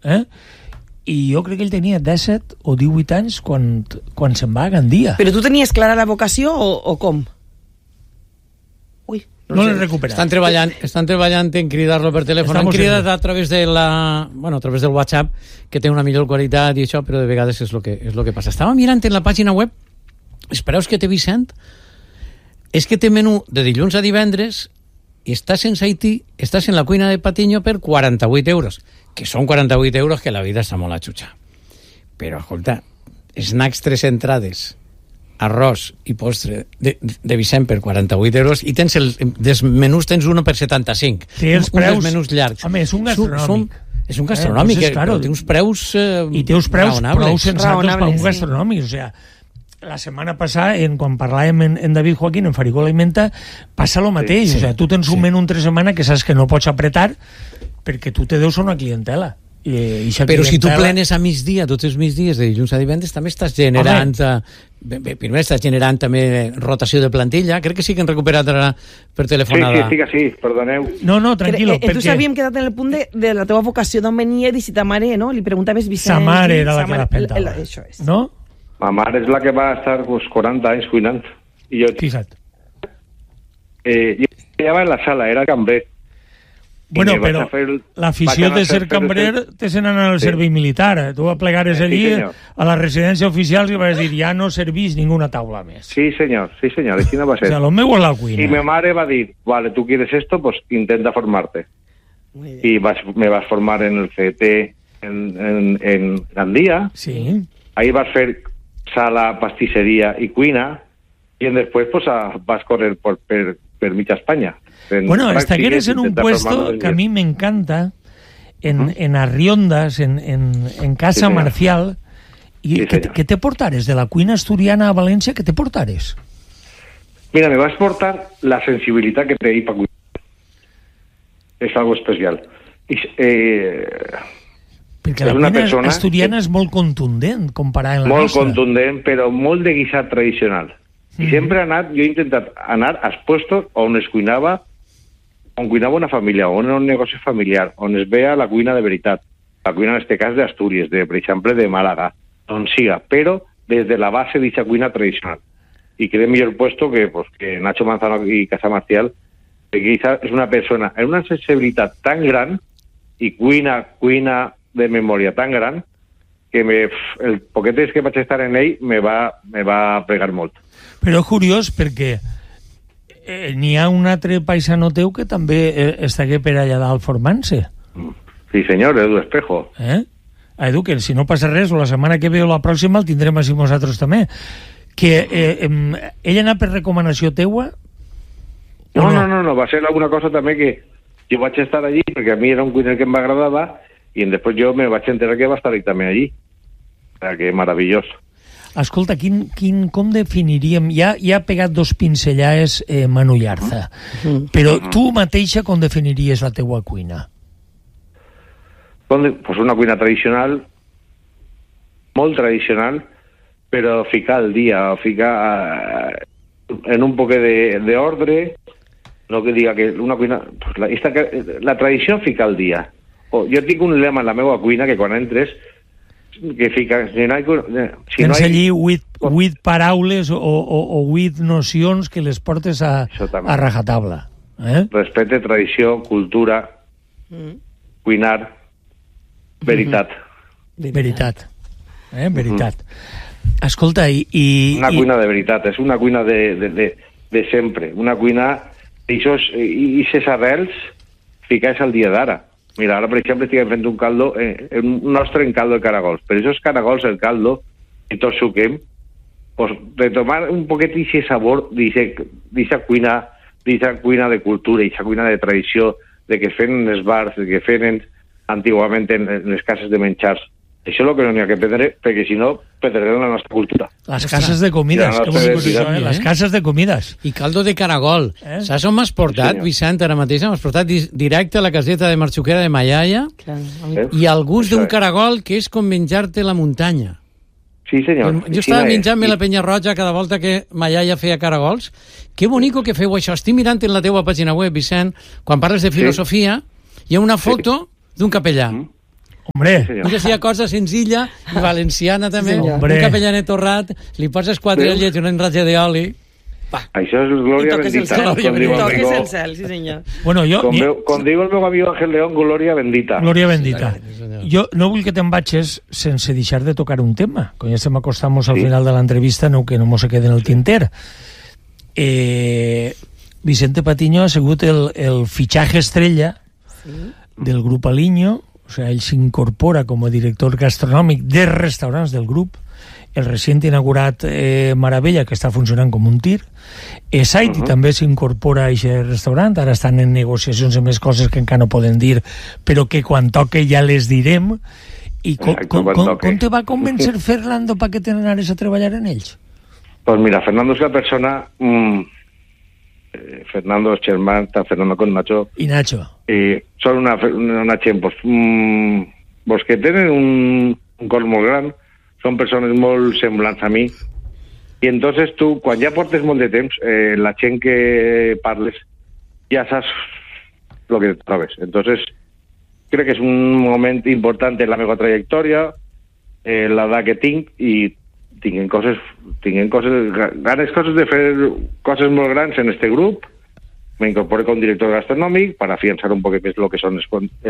I jo crec que ell tenia 17 o 18 anys quan se'n va a Gandia. Però tu tenies clara la vocació o com? Ui, no l'he recuperat. Estan treballant en cridar-lo per telèfon. Han cridat a través de a través del WhatsApp, que té una millor qualitat i això, però de vegades és lo que passa. Estava mirant en la pàgina web, espereu que té Vicent, és que té menú de dilluns a divendres i estàs en Haití, estàs en la cuina de Patiño per 48 euros, que són 48 euros que la vida està molt a xutxar. Però, escolta, snacks 3 entrades, arròs i postre de Vicent per 48 euros i tens dels menús tens uno per 75. Té els preus... dels menús llargs. Home, és un gastronòmic. És un gastronòmic, però té uns preus i té uns preus prou sensatos per un sí. gastronòmic. O sigui, la setmana passada, quan parlàvem en David Joaquín, en Farigola Alimenta, passa el mateix. Sí, o sigui, tu tens un menú entre setmana que saps que no pots apretar perquè tu te deus a una clientela. Però si tu plenes a migdia, tots els migdies de dilluns a divendres, també estàs generant... Primer estàs generant també rotació de plantilla. Crec que sí que han recuperat ara per telefonada. Sí, perdoneu. No, tranquil·lo. Entonces havíem quedat en el punt de la teva vocació d'on venia i si ta mare, no? Li preguntaves Vicent... Sa mare era la que l'aspentava. Això és. No? Ma mare és la que va estar 40 anys cuinant. I jo... Fixa't. Jo estava en la sala, era cambrer. Bueno, però l'afició de ser cambrer te se n'anà al servei militar. Tu aplegares allí a la residència oficial i vas dir, ja no servís ninguna taula més. Sí, senyor, així no va ser. O sea, lo meu és la cuina. Y mi madre va a decir, vale, tú quieres esto, pues intenta formarte. Y me vas a formar en el CET en Gandía. Sí. Ahí vas a hacer sala, pastissería y cuina. Y después pues vas a correr por mitja España. Bueno, estarías en un puesto que a mí me encanta, en Arriondas, en Casa Marcial. ¿Y qué te portares de la cuina asturiana a Valencia? ¿Qué te portares? Mira, me vas a portar la sensibilidad que te di para cuidar. Es algo especial. Perquè la cuina asturiana és molt contundent comparada amb la nostra. Molt contundent, però molt de guisat tradicional. I sempre jo he intentat anar als puestos on es cuinava, on cuinava una família, on era un negoci familiar, on es veia la cuina de veritat. La cuina, en este cas, d'Astúries, per exemple, de Màlaga, on siga, però des de la base d'aquesta cuina tradicional. I crec millor puesto que Nacho Manzano i Casa Marcial, que quizá és una persona amb una sensibilitat tan gran i cuina de memòria tan gran que el poquet que vaig estar en ell me va pregar molt. Però és curiós perquè n'hi ha un altre paisano teu que també estigué per allà dalt formant-se. Sí, senyor, Edu Espejo. Edu, que si no passa res, la setmana que ve o la pròxima el tindrem així nosaltres també. Que ell anà per recomanació teua? No, va ser alguna cosa també que jo vaig estar allí perquè a mi era un cuiner que em agradava i després jo me vaig enterar que va estar també allí. O sea, que meravellós. Escolta, com definiríem... Ja ha pegat dos pincellades Manu Llarza, però tu mateixa com definiries la teua cuina? Pues una cuina tradicional, molt tradicional, però ficar al dia, ficar en un poc d'ordre, no que diga que una cuina... La tradició fica al dia. Jo tinc un lema en la meva cuina que quan entres que fica... Tens allí 8 paraules o 8 nocions que les portes a rajatabla. Respecte, tradició, cultura, cuinar, veritat. Veritat. Veritat. Escolta, i... Una cuina de veritat, és una cuina de sempre. Una cuina... I aquestes arrels ficats al dia d'ara. Mira, ara, per exemple, estic fent un caldo, un nostre en caldo de caragols. Per aquests caragols, el caldo, i tot suquem, pues, retomar un poquet d'aquest sabor d'aquesta cuina de cultura, d'aquesta cuina de tradició, de que feien els bars, de que feien antiguament en les cases de menjars. Això és el que no n'hi ha que perdre, perquè si no, perdrem la nostra cultura. Les cases de comides, que bonic és això, les cases de comides. I caldo de caragol. Saps on m'has portat, Vicent, ara mateix? M'has portat directe a la caseta de Marxuquera de Mallaya i al gust d'un caragol que és com menjar-te la muntanya. Sí, senyor. Jo estava menjant-me la penya roja cada volta que Mallaya feia caragols. Que bonico que feu això. Estic mirant en la teua pàgina web, Vicent, quan parles de filosofia, hi ha una foto d'un capellà. Hombre. Sí, que sigui cosa senzilla i valenciana també. Sí, un capellanet torrat, li poses 4 llets i una enratlla d'oli. Això és glòria bendita. I toques el cel, sí senyor. Bueno, com diu el meu amic Ángel León, glòria bendita. Glòria bendita. Jo no vull que te'n vagis sense deixar de tocar un tema. Quan ja estem acostant-nos al final de l'entrevista, no, que no mos se quede en el tinter. Vicente Patiño ha sigut el fitxaje estrella del grup Aliño. O sea, ell s'incorpora com a director gastronòmic de restaurants del grup. El recient inaugurat Maravella, que està funcionant com un tir. Saiti també s'incorpora a aquest restaurant. Ara estan en negociacions amb més coses que encara no poden dir, però que quan toque ja les direm. I com te va convencer Fernando para que te n'anes a treballar en ells? Pues mira, Fernando es una persona... Fernando es germán, Fernando con Nacho. I Nacho. Són una gent pues que tenen un cor molt gran, són persones molt semblants a mi, i entonces tu, quan ja portes molt de temps, la gent que parles ja saps el que et trobes. Entonces, crec que és un moment important en la meva trajectòria, l'edat que tinc, i tinguem ganes de fer coses molt grans en este grup. M'incorporo com director gastronòmic per afiançar un poc més el que són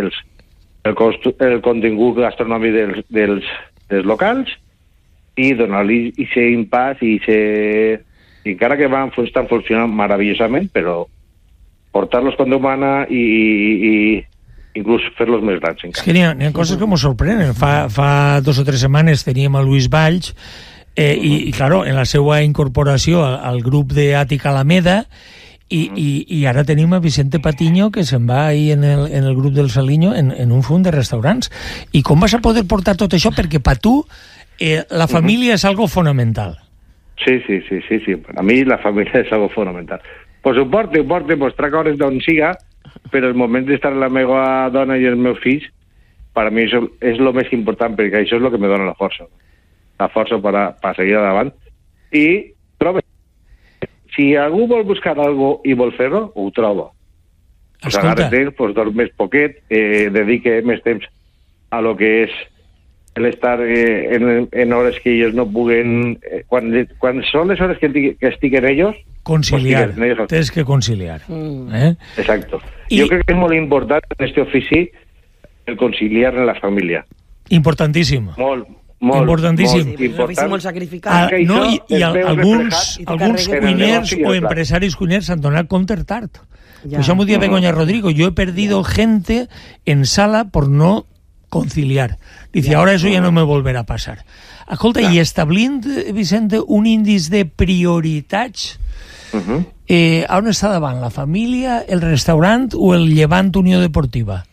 el contingut gastronòmic dels locals i donar-li aquest impàs i encara que estan funcionant meravellosament, però portar-los com Déu mana i inclús fer-los més grans encara. És que n'hi ha coses que ens sorprenen. Fa 2 o 3 setmanes teníem a Luis Valls i claro, en la seva incorporació al grup d'Àtica Alameda i ara tenim a Vicente Patiño que se'n va ahir en el grup del Saliño en un fund de restaurants. I com vas a poder portar tot això? Perquè per tu la família és algo fonamental. Sí. A mi la família és algo fonamental. Pues ho porte, pues trac hores d'on siga, però el moment d'estar amb la meva dona i els meus fills, per a mi és el més important, perquè això és el que me dona la força per seguir endavant. I trobo, si algú vol buscar algo i vol fer-ho, ho troba. Pues agarre temps, pues dorm més poquet, dedique més temps a lo que és l'estar en hores que ells no puguen... Quan són les hores que estiguen ells... Conciliar, tens que conciliar. Exacto. Jo crec que és molt important en este ofici el conciliar en la família. Importantíssim. Molt importantíssim. Molt sacrificat. I alguns cuiners o empresaris cuiners s'han donat compte tard. Això m'ho dia Begoña Rodrigo. Yo he perdido gente en sala por no conciliar. Dice, ahora eso ya no me volverá a pasar. Escolta, i establint, Vicente, un índice de prioritats, on està davant? La família, el restaurant o el Llevant Unió Deportiva?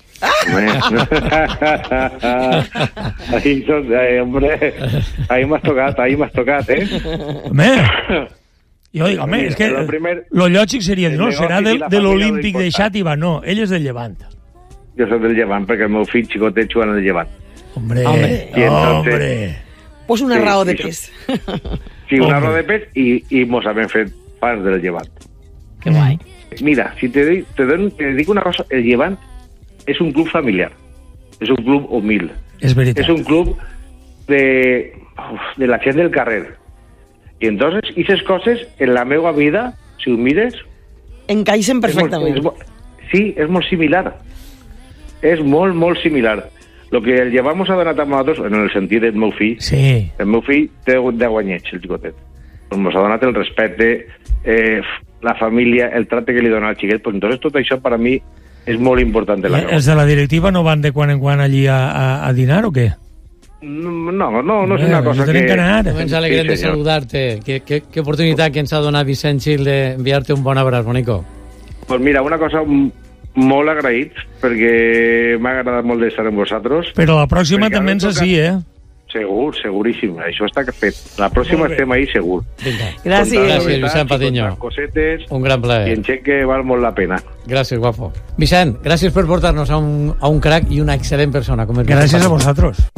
Hombre, ahí m'has tocat, Home, jo dic, home, és que lo lògic seria dir, no, serà de l'Olímpic de Xàtiva, no, ell és del Llevant. Jo soc del Llevant, perquè el meu fill xicotet juga en el Llevant. Hombre. Pues una raó de pes. Sí, una raó de pes i mos hem fet fans del Llevant. Que guai. Mira, si te dic una cosa, el Llevant és un club familiar, és un club humil, és veritat, és un club de la gent del carrer, i entonces aquestes coses en la meva vida, si ho mires, encaixen perfectament. Sí, és molt similar, és molt similar. Lo que el llevamos a donat a nosaltres, en el sentit del meu fill, el meu fill té 10 anyets, el xicotet, ens ha donat el respecte, la família, el tracte que li dona al xiquet, pues entonces tot això per a mi és molt important. Els de la directiva no van de quan en quan allí a dinar o què? No és una cosa que... Ens alegrem de saludar-te. Qué oportunitat que ens ha donat Vicent Gil d'enviar-te un bon abraç, bonico. Pues mira, una cosa molt agraït, perquè m'ha agradat molt d'estar amb vosaltres. Però la pròxima també ens així, Segur, seguríssim. Això està fet. La pròxima estem ahí, segur. Gràcies, Vicent Patiño. Un gran plaer. I en gent que val molt la pena. Gràcies, guapo. Vicent, gràcies per portar-nos a un crack i una excel·lent persona. Gràcies a vosaltres.